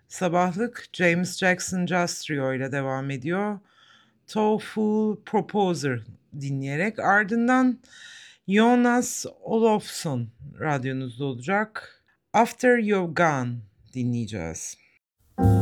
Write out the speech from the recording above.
Sabahlık James Jackson Jazz Trio ile devam ediyor. Tofu Proposer dinleyerek ardından Jonas Olofsson radyonuzda olacak. After You're Gone dinleyeceğiz.